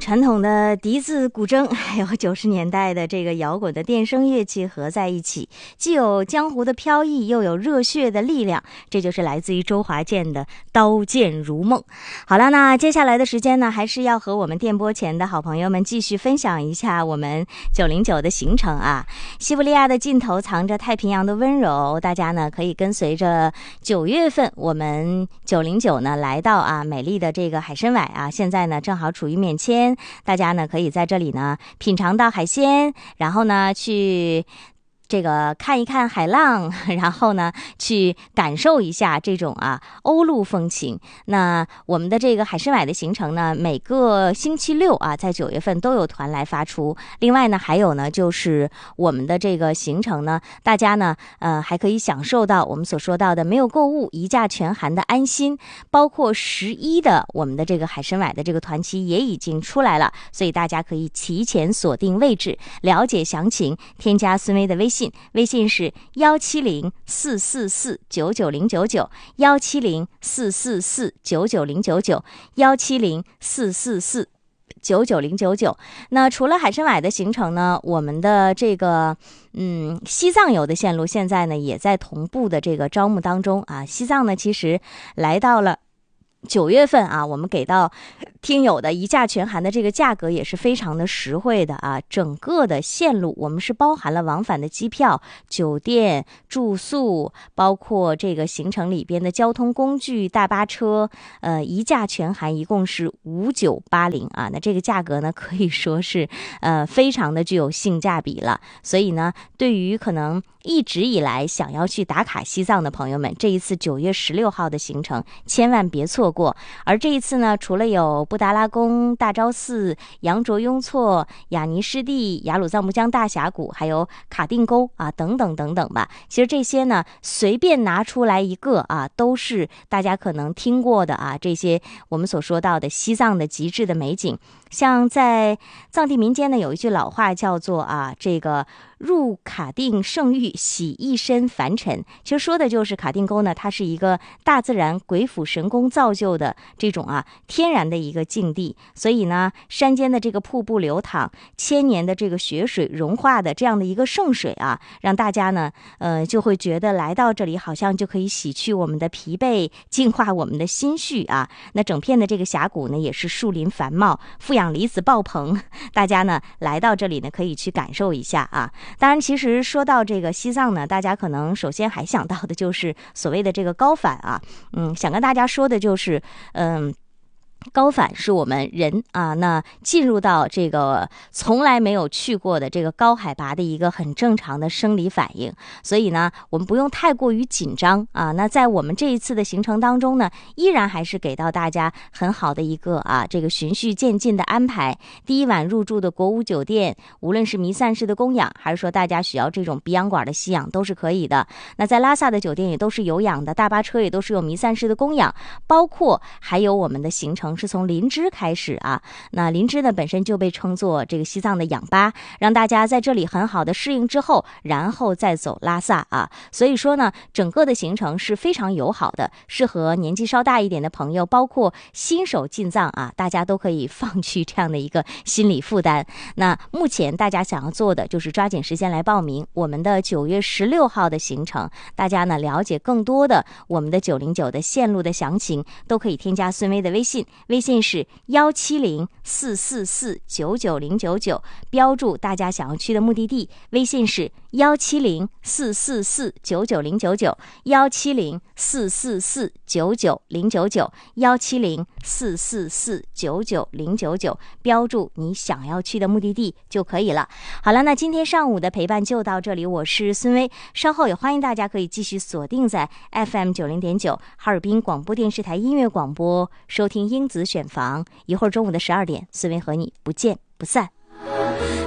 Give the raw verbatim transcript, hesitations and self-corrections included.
传统的笛子、古筝，还有九十年代的这个摇滚的电声乐器合在一起，既有江湖的飘逸，又有热血的力量，这就是来自于周华健的《刀剑如梦》。好了，那接下来的时间呢，还是要和我们电波前的好朋友们继续分享一下我们九零九的行程啊。西伯利亚的尽头藏着太平洋的温柔，大家呢可以跟随着九月份我们九零九呢来到啊美丽的这个海参崴啊，现在呢正好处于免签。大家呢可以在这里呢品尝到海鲜，然后呢去这个看一看海浪，然后呢去感受一下这种啊欧陆风情。那我们的这个海参崴的行程呢，每个星期六啊在九月份都有团来发出。另外呢还有呢就是我们的这个行程呢，大家呢呃还可以享受到我们所说到的没有购物一价全含的安心，包括十一的我们的这个海参崴的这个团期也已经出来了，所以大家可以提前锁定位置，了解详情添加孙薇的微信，微信是幺七零四四四九九零九九，幺七零四四四九九零九九，幺七零四四四九九零九九。那除了海参崴的行程呢，我们的这个嗯西藏游的线路现在呢也在同步的这个招募当中啊。西藏呢其实来到了九月份啊，我们给到听友的一价全含的这个价格也是非常的实惠的啊。整个的线路我们是包含了往返的机票、酒店、住宿，包括这个行程里边的交通工具、大巴车，呃，一价全含，一共是五九八零啊。那这个价格呢，可以说是呃非常的具有性价比了。所以呢，对于可能一直以来想要去打卡西藏的朋友们，这一次九月十六号的行程千万别错过。而这一次呢，除了有布达拉宫、大昭寺、羊卓雍措、雅尼湿地、雅鲁藏布江大峡谷，还有卡定沟啊等等等等吧。其实这些呢，随便拿出来一个啊，都是大家可能听过的啊。这些我们所说到的西藏的极致的美景，像在藏地民间呢，有一句老话叫做啊，这个入卡定圣域，洗一身凡尘。其实说的就是卡定沟呢，它是一个大自然鬼斧神工造就的这种啊天然的一个境地，所以呢，山间的这个瀑布流淌，千年的这个雪水融化的这样的一个圣水啊，让大家呢，呃，就会觉得来到这里好像就可以洗去我们的疲惫，净化我们的心绪啊。那整片的这个峡谷呢，也是树林繁茂，负氧离子爆棚，大家呢来到这里呢，可以去感受一下啊。当然，其实说到这个西藏呢，大家可能首先还想到的就是所谓的这个高反啊，嗯，想跟大家说的就是，嗯。高反是我们人啊，那进入到这个从来没有去过的这个高海拔的一个很正常的生理反应，所以呢，我们不用太过于紧张啊。那在我们这一次的行程当中呢，依然还是给到大家很好的一个啊这个循序渐进的安排。第一晚入住的国五酒店，无论是弥散式的供氧，还是说大家需要这种鼻氧管的吸氧，都是可以的。那在拉萨的酒店也都是有氧的，大巴车也都是有弥散式的供氧，包括还有我们的行程是从林芝开始啊，那林芝呢本身就被称作这个西藏的氧吧，让大家在这里很好的适应之后，然后再走拉萨啊。所以说呢，整个的行程是非常友好的，适合年纪稍大一点的朋友，包括新手进藏啊，大家都可以放弃这样的一个心理负担。那目前大家想要做的就是抓紧时间来报名我们的九月十六号的行程，大家呢了解更多的我们的九零九的线路的详情，都可以添加孙薇的微信，微信是幺七零四四四九九零九九，标注大家想要去的目的地，微信是幺七零四四四九九零九九，幺七零四四四九九零九九，幺七零四四四九九零九九，标注你想要去的目的地就可以了。好了，那今天上午的陪伴就到这里，我是孙薇，稍后也欢迎大家可以继续锁定在 F M 九零点九 哈尔滨广播电视台音乐广播，收听英子选房。一会儿中午的十二点，孙薇和你不见不散。